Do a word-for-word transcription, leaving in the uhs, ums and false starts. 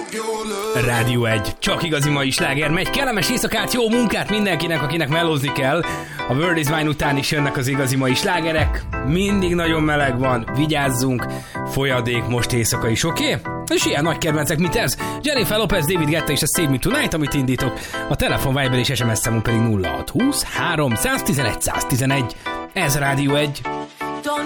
Rádió egy. Csak igazi mai sláger megy. Kellemes éjszakát, jó munkát mindenkinek, akinek melózni kell. A World is Mine után is jönnek az igazi mai slágerek. Mindig nagyon meleg van, vigyázzunk. Folyadék most éjszaka is, oké? Okay? És ilyen nagy kedvencek, mint ez. Jennifer Lopez, David Guetta és a Save Me Tonight, amit indítok. A telefon, Viber és es em es számunk pedig nulla hat húsz három egy egy egy egy egy. Ez Rádió egy.